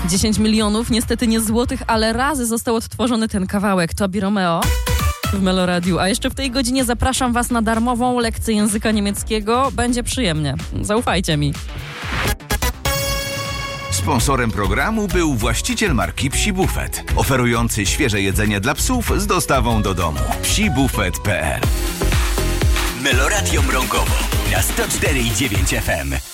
10 milionów, niestety nie złotych, ale razy został odtworzony ten kawałek Tobi Romeo w Meloradiu. A jeszcze w tej godzinie zapraszam Was na darmową lekcję języka niemieckiego. Będzie przyjemnie. Zaufajcie mi. Sponsorem programu był właściciel marki Psi Buffet, oferujący świeże jedzenie dla psów z dostawą do domu. psibufet.pl. Meloradio Mrągowo na 104,9 FM.